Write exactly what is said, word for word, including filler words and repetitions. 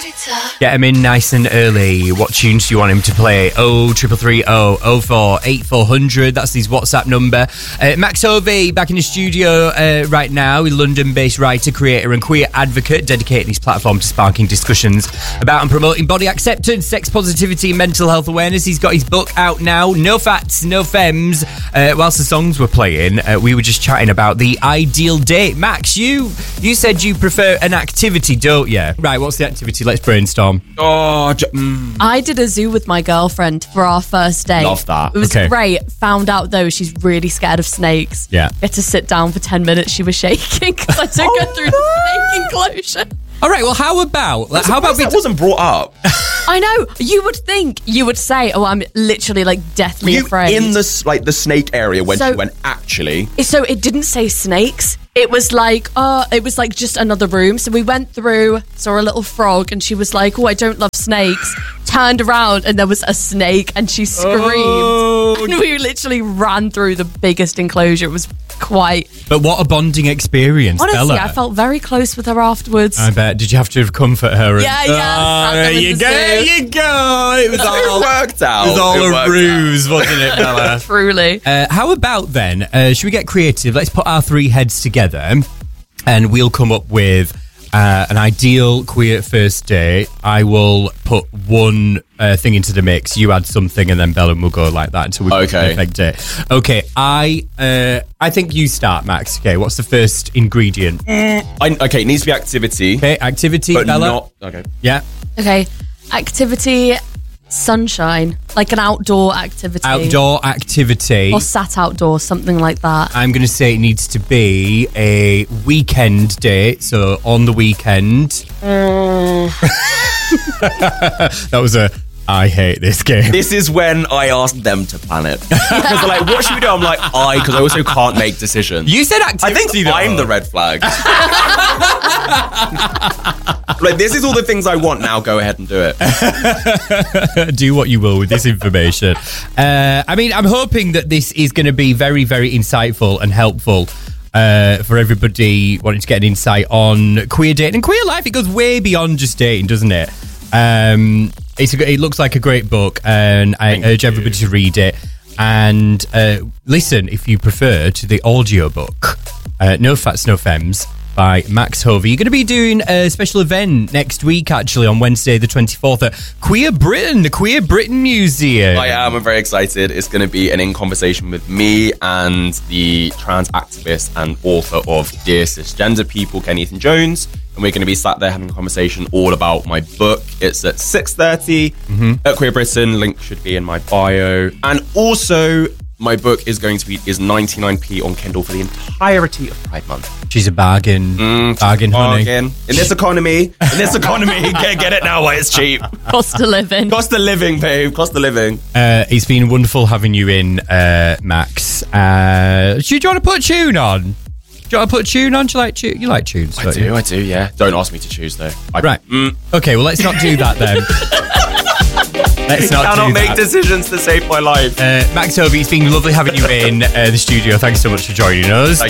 Get him in nice and early. What tunes do you want him to play? Oh, triple three oh oh four eight four hundred. That's his WhatsApp number. Uh, Max Hovey back in the studio uh, right now. A London-based writer, creator, and queer advocate, dedicating his platform to sparking discussions about and promoting body acceptance, sex positivity, and mental health awareness. He's got his book out now. No Fats, No Femmes. Uh, whilst the songs were playing, uh, we were just chatting about the ideal date. Max, you you said you prefer an activity, don't you? Right, what's the activity? Let's brainstorm. Oh, j- mm. I did a zoo with my girlfriend for our first date. Love that. It was Okay. great. Found out though she's really scared of snakes. Yeah. Had to sit down for ten minutes. She was shaking because I took her through the snake enclosure. All right, well, how about like, how about we that wasn't brought up? I know. You would think, you would say, oh, I'm literally like deathly You afraid. in the s- like the snake area when So- she went actually. So it didn't say snakes. It was like, uh, it was like just another room. So we went through, saw a little frog, and she was like, oh, I don't love snakes. Turned around and there was a snake and she screamed. Oh. And we literally ran through the biggest enclosure. It was quite... But what a bonding experience, Honestly, Bella. I felt very close with her afterwards. I bet. Did you have to comfort her? And, Yeah, yeah, Oh, sat there them in you the go. There zoo. you go. It was all, It worked out. it was all It a worked ruse, wasn't it, Bella? Truly. Uh, how about then, uh, should we get creative? Let's put our three heads together and we'll come up with uh, an ideal queer first date. I will put one uh, thing into the mix. You add something and then Bella will go like that until we get Okay. the perfect date. Okay, I uh, I think you start, Max. Okay, what's the first ingredient? I, okay, it needs to be activity. Okay, activity, But Bella. not okay. Yeah, Okay. Activity, sunshine. Like an outdoor activity. outdoor activity. Or sat outdoors, something like that. I'm going to say it needs to be a weekend date, so on the weekend. That was a, I hate this game. This is when I asked them to plan it. Because they're like, what should we do? I'm like, I, because I also can't make decisions. You said I activity, think though. I'm the red flag. Like, this is all the things I want now. Go ahead and do it. Do what you will with this information. Uh, I mean, I'm hoping that this is going to be very, very insightful and helpful uh, for everybody wanting to get an insight on queer dating and queer life. It goes way beyond just dating, doesn't it? Um, it's a, it looks like a great book, and I Thank urge you. everybody to read it. And uh, listen, if you prefer, to the audio book, uh, No Fats, No Femmes, by Max Hovey. You're going to be doing a special event next week, actually, on Wednesday the twenty-fourth at Queer Britain, the Queer Britain Museum. I am. I'm very excited. It's going to be an in conversation with me and the trans activist and author of Dear Cisgender People, Ken Ethan Jones. And we're going to be sat there having a conversation all about my book. It's at six thirty at Queer Britain. Link should be in my bio. And also, my book is going to be is ninety-nine p on Kindle for the entirety of Pride Month. She's a bargain. Mm, bargain, honey. Bargain. In this economy, in this economy, get, get it now while it's cheap. Cost of living. Cost of living, babe. Cost of living. Uh, it's been wonderful having you in, uh, Max. Uh, do, you, do you want to put a tune on? Do you want to put a tune on? Do you like, tu- you like tunes? I don't do, you? I do, yeah. Don't ask me to choose, though. I, Right. Mm, Okay, well, let's not do that then. Let's not cannot do make that. decisions to save my life. Uh, Max Hovey, it's been lovely having you in uh, the studio. Thanks so much for joining us. Thank